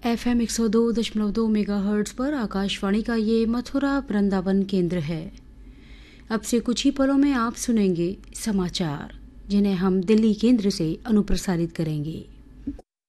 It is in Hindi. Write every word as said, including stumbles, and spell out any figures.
एफ एम एक सौ दो दशमलव दो मेगा हर्ट्ज़ पर आकाशवाणी का ये मथुरा वृंदावन केंद्र है। अब से कुछ ही पलों में आप सुनेंगे समाचार, जिन्हें हम दिल्ली केंद्र से अनुप्रसारित करेंगे।